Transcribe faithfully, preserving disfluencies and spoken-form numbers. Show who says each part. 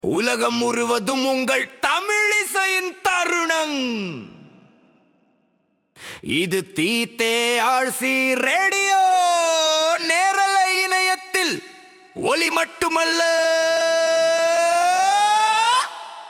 Speaker 1: உலகம் முழுவதும் உங்கள் தமிழிசையின் தருணம். இது தீத்தே ஆழ்சி ரேடியோ நேரலை இணையத்தில் ஒலி மட்டுமல்ல.